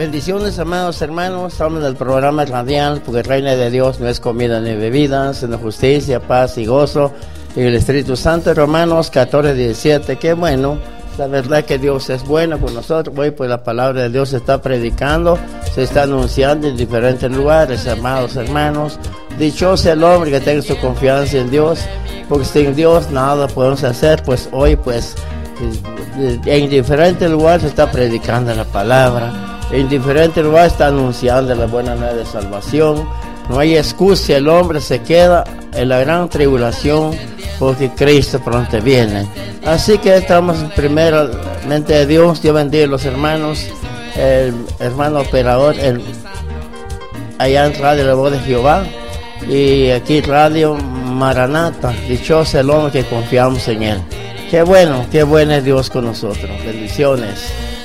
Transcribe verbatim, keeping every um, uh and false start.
Bendiciones, amados hermanos. Estamos en el programa radial, porque el reino de Dios no es comida ni bebida, sino justicia, paz y gozo en el Espíritu Santo. Romanos catorce, diecisiete. Qué bueno. La verdad que Dios es bueno con nosotros. Hoy pues la palabra de Dios se está predicando, se está anunciando en diferentes lugares, amados hermanos. Dichoso el hombre que tenga su confianza en Dios, porque sin Dios nada podemos hacer. Pues hoy pues en diferentes lugares se está predicando la palabra. En diferentes lugares está anunciando la buena nueva de salvación. No hay excusa, el hombre se queda en la gran tribulación porque Cristo pronto viene. Así que estamos primeramente de Dios. Dios bendiga a los hermanos, el hermano operador el, allá en Radio La Voz de Jehová y aquí Radio Maranata. Dichoso el hombre que confiamos en él. Qué bueno, qué bueno es Dios con nosotros. Bendiciones.